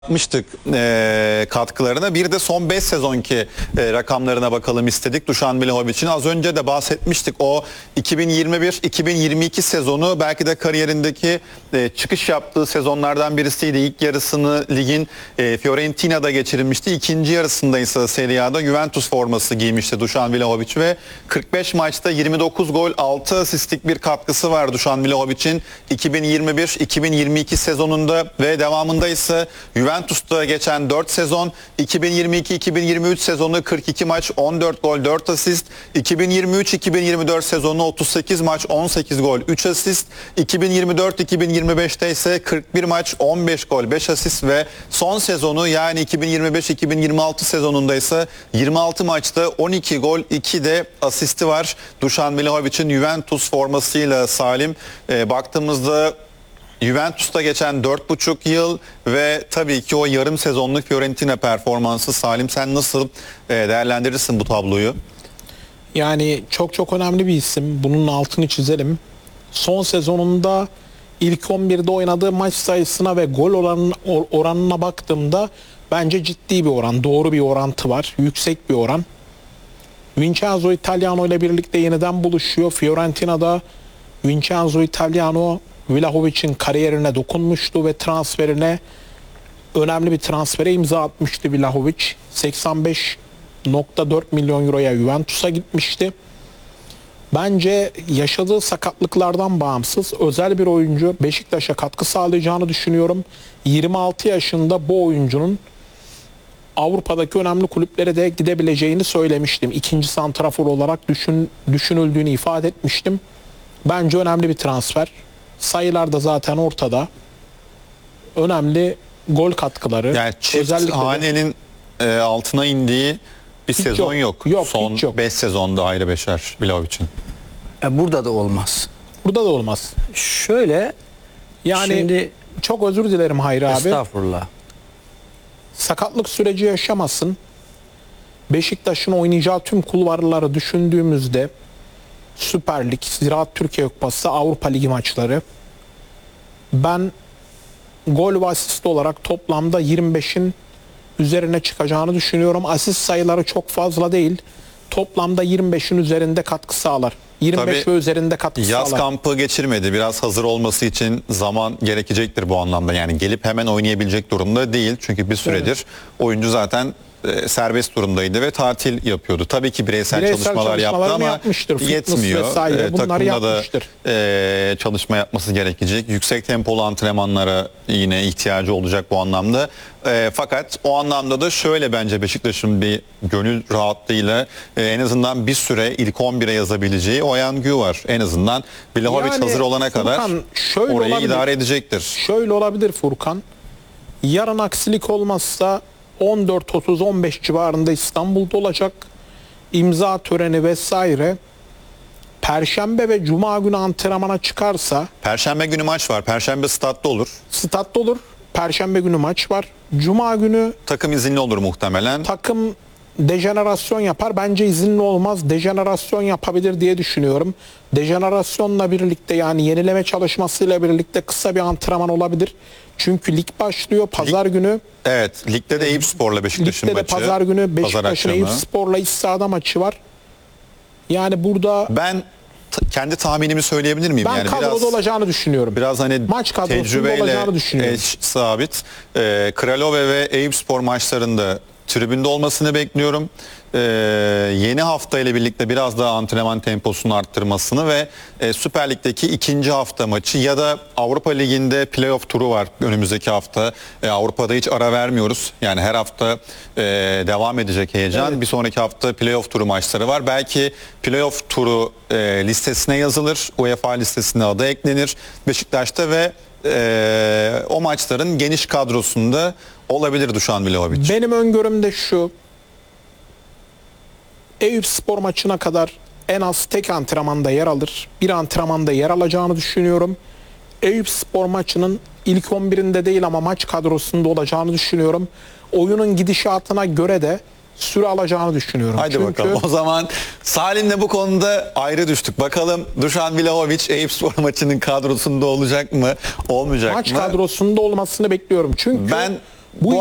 Yapmıştık katkılarına. Bir de son 5 sezonki rakamlarına bakalım istedik Dušan Vlahovic'in. Az önce de bahsetmiştik. O 2021-2022 sezonu belki de kariyerindeki çıkış yaptığı sezonlardan birisiydi. İlk yarısını ligin Fiorentina'da geçirilmişti. İkinci yarısında ise Serie A'da Juventus forması giymişti Dušan Vlahovic ve 45 maçta 29 gol 6 asistlik bir katkısı var Dušan Vlahovic'in 2021-2022 sezonunda ve devamında ise Juventus'ta geçen 4 sezon, 2022-2023 sezonu 42 maç, 14 gol, 4 asist, 2023-2024 sezonu 38 maç, 18 gol, 3 asist, 2024-2025'te ise 41 maç, 15 gol, 5 asist ve son sezonu yani 2025-2026 sezonunda ise 26 maçta 12 gol, 2 de asisti var. Dušan Vlahovic'in Juventus formasıyla Salim baktığımızda Juventus'ta geçen 4,5 yıl ve tabii ki o yarım sezonluk Fiorentina performansı. Salim, sen nasıl değerlendirirsin bu tabloyu? Yani çok önemli bir isim. Bunun altını çizelim. Son sezonunda ilk 11'de oynadığı maç sayısına ve gol oranına baktığımda bence ciddi bir oran, doğru bir orantı var. Yüksek bir oran. Vincenzo Italiano ile birlikte yeniden buluşuyor. Fiorentina'da Vincenzo Italiano Vlahovic'in kariyerine dokunmuştu ve transferine önemli bir transfere imza atmıştı Vlahovic. 85,4 milyon euroya Juventus'a gitmişti. Bence yaşadığı sakatlıklardan bağımsız özel bir oyuncu, Beşiktaş'a katkı sağlayacağını düşünüyorum. 26 yaşında bu oyuncunun Avrupa'daki önemli kulüplere de gidebileceğini söylemiştim. İkinci santrafor olarak düşünüldüğünü ifade etmiştim. Bence önemli bir transfer. Sayılar da zaten ortada. Önemli gol katkıları. Yani çift hanenin altına indiği bir sezon yok. Son 5 sezonda ayrı beşer Vlahovic'in. Burada da olmaz. Burada da olmaz. Şöyle yani şimdi, çok özür dilerim Hayri abi. Estağfurullah. Sakatlık süreci yaşamasın. Beşiktaş'ın oynayacağı tüm kulvarları düşündüğümüzde Süper Lig, Ziraat Türkiye Kupası, Avrupa Ligi maçları. Ben gol ve asist olarak toplamda 25'in üzerine çıkacağını düşünüyorum. Asist sayıları çok fazla değil. Toplamda 25'in üzerinde katkı sağlar. 25 ve üzerinde katkı sağlar. Yaz kampı geçirmedi. Biraz hazır olması için zaman gerekecektir bu anlamda. Yani gelip hemen oynayabilecek durumda değil. Çünkü bir süredir oyuncu zaten serbest durumdaydı ve tatil yapıyordu. Tabii ki bireysel çalışmalar yaptı ama yetmiyor. Takımda da çalışma yapması gerekecek. Yüksek tempolu antrenmanlara yine ihtiyacı olacak bu anlamda. Fakat o anlamda da şöyle, bence Beşiktaş'ın bir gönül rahatlığıyla en azından bir süre ilk 11'e yazabileceği Oyan Gü var. En azından Vlahovic hazır olana kadar orayı idare edecektir. Şöyle olabilir Furkan. Yarın aksilik olmazsa 14-30-15 civarında İstanbul'da olacak. İmza töreni vesaire. Perşembe ve Cuma günü antrenmana çıkarsa... Perşembe günü maç var. Perşembe statta olur. Statta olur. Perşembe günü maç var. Cuma günü... Takım izinli olur muhtemelen. Takım dejenerasyon yapar. Bence izinli olmaz. Dejenerasyon yapabilir diye düşünüyorum. Dejenerasyonla birlikte, yani yenileme çalışmasıyla birlikte kısa bir antrenman olabilir. Çünkü lig başlıyor pazar günü. Evet, ligde de Eyüpspor'la Beşiktaş'ın maçı. Ligde de pazar günü Beşiktaş'ın Eyüpspor'la iç sahada maçı var. Yani burada ben kendi tahminimi söyleyebilir miyim? Ben yani kadroda biraz olacağını düşünüyorum. Biraz hani maç kadrosunda olacağını düşünüyorum. Sabit. Kralove ve Eyüpspor maçlarında tribünde olmasını bekliyorum. Yeni hafta ile birlikte biraz daha antrenman temposunu arttırmasını ve Süper Lig'deki ikinci hafta maçı ya da Avrupa Ligi'nde playoff turu var önümüzdeki hafta. Avrupa'da hiç ara vermiyoruz. Yani her hafta devam edecek heyecan. Evet. Bir sonraki hafta playoff turu maçları var. Belki playoff turu listesine yazılır. UEFA listesine adı eklenir Beşiktaş'ta ve o maçların geniş kadrosunda olabilir Dušan Vlahovic. Benim öngörüm de şu: Eyüpspor maçına kadar en az tek antrenmanda yer alır. Bir antrenmanda yer alacağını düşünüyorum. Eyüpspor maçının ilk 11'inde değil ama maç kadrosunda olacağını düşünüyorum. Oyunun gidişatına göre de süre alacağını düşünüyorum. Hadi bakalım. O zaman Salim'le bu konuda ayrı düştük. Bakalım Dušan Vlahovic Eyüpspor maçının kadrosunda olacak mı, olmayacak mı? Maç kadrosunda olmasını bekliyorum. Çünkü Bu